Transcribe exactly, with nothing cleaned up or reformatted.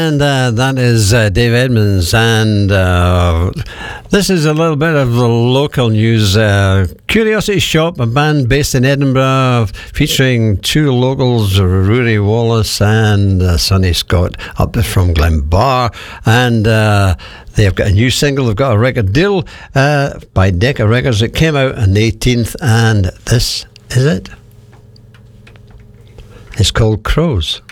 And uh, that is uh, Dave Edmunds. And uh, this is a little bit of the local news. Uh, Curiosity Shop, a band based in Edinburgh, featuring two locals, Rory Wallace and uh, Sonny Scott, up from Glenbar. And uh, they've got a new single. They've got a record deal uh, by Decca Records. It came out on the eighteenth, and this is it. It's called Crows.